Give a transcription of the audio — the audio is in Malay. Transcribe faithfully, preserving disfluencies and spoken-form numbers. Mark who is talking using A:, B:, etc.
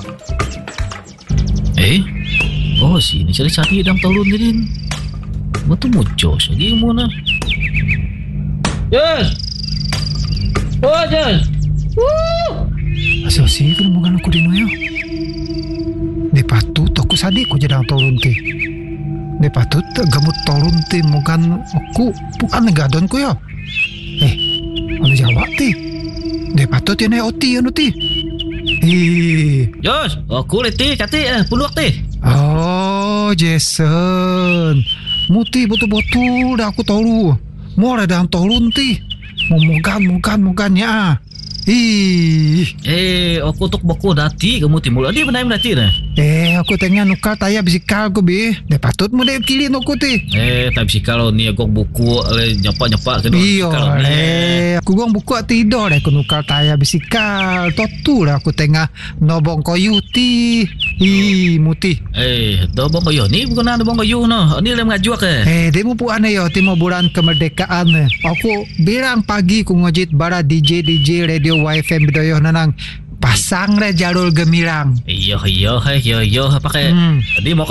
A: Eh? Oh, sini cari-cari dalam tolong ni din. Betul muncul lagi mu na. Yes. Oh, yes. Woo!
B: Asal-asal kan bukan aku dino ya. Dia patut aku sadik aku jadi tolong ti. Dia patut gamut tolong ti bukan aku bukan negadon ku ya. Eh, anu jawab ti. Dia patut dia naik oti anu ti. Eh,
A: Yes, aku leti kati eh puluh ti.
B: oh Jason. Muti betul-betul dah aku tahu. Mau ada dalam tolong ti. Mau mukan mukan mukannya ah. Ih,
A: Eh, aku tok boko dati kamu timul. Adi benar dati na.
B: eh aku tengah nukar tayar bisikal aku be. Dia patut mu dia kilin aku ti.
A: Eh, tapi si kalau ni aku buku le nyapak-nyapak ke
B: Iya le, aku gong buku tidur deh aku nukar tayar bisikal. Totu lah aku tengah nobong koyu ti. Ih, muti.
A: Eh, do bong kayu ni bukan ada bong kayu no. Ni le mengajuak ke.
B: Eh, dia mu puan yo timo bulan kemerdekaan. Aku bilang pagi ku ngojit bara D J D J radio Y F M bidoyo nanang pasang le jalur gemilang.
A: Iyo iyo hai iyo iyo pakai.
B: Hmm.
A: Tadi mau